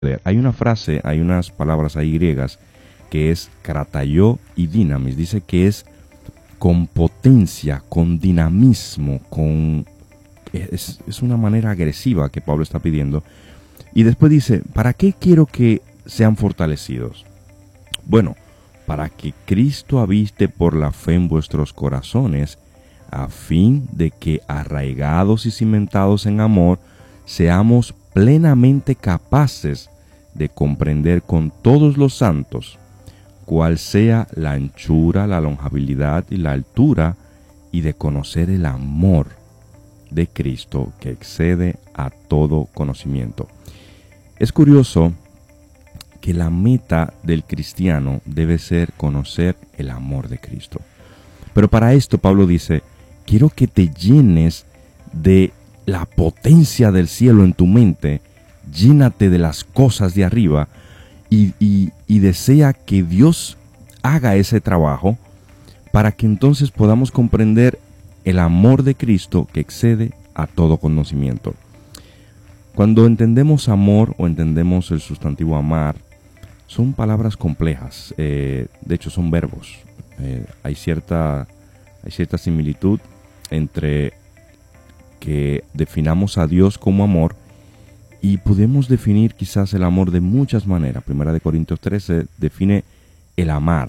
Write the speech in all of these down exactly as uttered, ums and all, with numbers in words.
Hay una frase, hay unas palabras ahí griegas que es kratayó y dinamis. Dice que es con potencia, con dinamismo, con es, es una manera agresiva que Pablo está pidiendo. Y después dice, ¿para qué quiero que sean fortalecidos? Bueno, para que Cristo habite por la fe en vuestros corazones, a fin de que arraigados y cimentados en amor, seamos plenamente capaces de comprender con todos los santos cuál sea la anchura, la longevidad y la altura, y de conocer el amor de Cristo que excede a todo conocimiento. Es curioso que la meta del cristiano debe ser conocer el amor de Cristo. Pero para esto Pablo dice, quiero que te llenes de la potencia del cielo en tu mente, llénate de las cosas de arriba y, y, y desea que Dios haga ese trabajo para que entonces podamos comprender el amor de Cristo que excede a todo conocimiento. Cuando entendemos amor o entendemos el sustantivo amar, son palabras complejas, eh, de hecho son verbos. Eh, hay, cierta, hay cierta similitud entre que definamos a Dios como amor y podemos definir quizás el amor de muchas maneras. Primera de Corintios trece define el amar.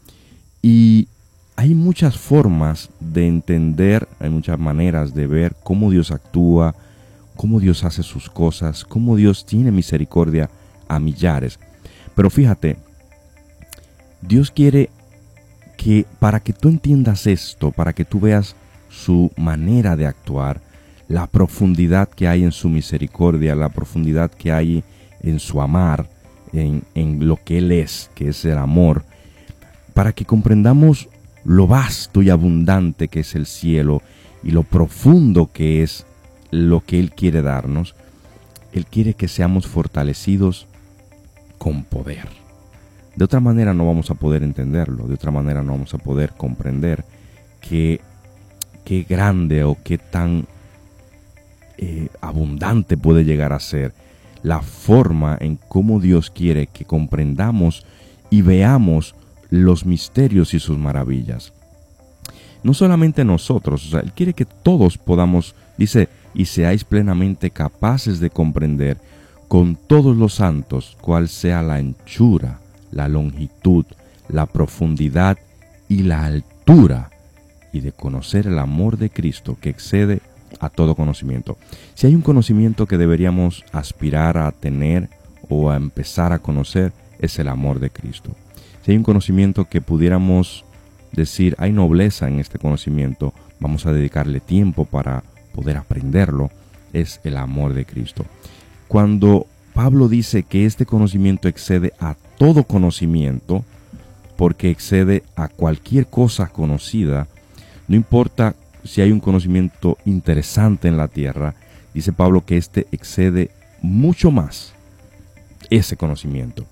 Y hay muchas formas de entender, hay muchas maneras de ver cómo Dios actúa, cómo Dios hace sus cosas, cómo Dios tiene misericordia a millares. Pero fíjate, Dios quiere que para que tú entiendas esto, para que tú veas su manera de actuar, la profundidad que hay en su misericordia, la profundidad que hay en su amar, en, en lo que Él es, que es el amor, para que comprendamos lo vasto y abundante que es el cielo y lo profundo que es lo que Él quiere darnos. Él quiere que seamos fortalecidos con poder. De otra manera no vamos a poder entenderlo, de otra manera no vamos a poder comprender qué, qué grande o qué tan eh, abundante puede llegar a ser la forma en cómo Dios quiere que comprendamos y veamos los misterios y sus maravillas. No solamente nosotros, o sea, Él quiere que todos podamos, dice, y seáis plenamente capaces de comprender con todos los santos cuál sea la anchura, la longitud, la profundidad y la altura, y de conocer el amor de Cristo que excede a todo conocimiento. Si hay un conocimiento que deberíamos aspirar a tener o a empezar a conocer, es el amor de Cristo. Si hay un conocimiento que pudiéramos decir, hay nobleza en este conocimiento, vamos a dedicarle tiempo para poder aprenderlo, es el amor de Cristo. Cuando Pablo dice que este conocimiento excede a todo conocimiento, porque excede a cualquier cosa conocida, no importa si hay un conocimiento interesante en la tierra, dice Pablo que este excede mucho más ese conocimiento.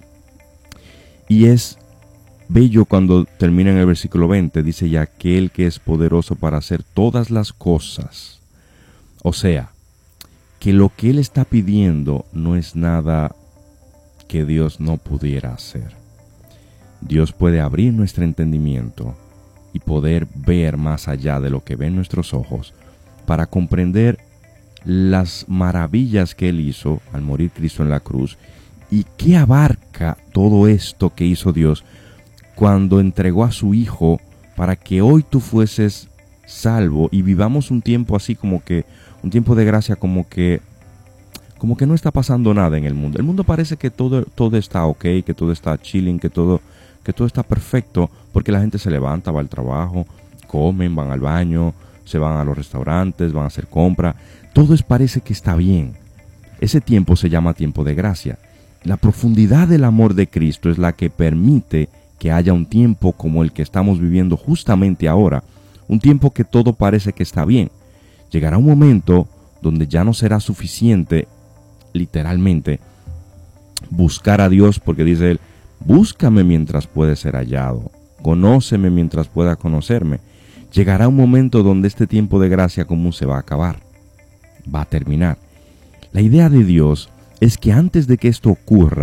Y es bello cuando termina en el versículo veinte, dice, y aquel que es poderoso para hacer todas las cosas. O sea, que lo que Él está pidiendo no es nada que Dios no pudiera hacer. Dios puede abrir nuestro entendimiento y poder ver más allá de lo que ven nuestros ojos para comprender las maravillas que Él hizo al morir Cristo en la cruz y qué abarca todo esto que hizo Dios cuando entregó a su Hijo para que hoy tú fueses salvo y vivamos un tiempo así como que, un tiempo de gracia como que, como que no está pasando nada en el mundo. El mundo parece que todo, todo está ok, que todo está chilling, que todo, que todo está perfecto, porque la gente se levanta, va al trabajo, comen, van al baño, se van a los restaurantes, van a hacer compra. Todo es, parece que está bien. Ese tiempo se llama tiempo de gracia. La profundidad del amor de Cristo es la que permite que haya un tiempo como el que estamos viviendo justamente ahora, un tiempo que todo parece que está bien. Llegará un momento donde ya no será suficiente, literalmente, buscar a Dios, porque dice Él, búscame mientras puede ser hallado, conóceme mientras pueda conocerme. Llegará un momento donde este tiempo de gracia común se va a acabar, va a terminar. La idea de Dios es que antes de que esto ocurra,